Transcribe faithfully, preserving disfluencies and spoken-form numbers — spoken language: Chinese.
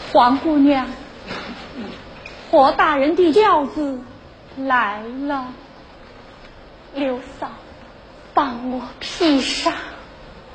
黄姑娘，霍大人的轿子来了，刘嫂，帮我披上。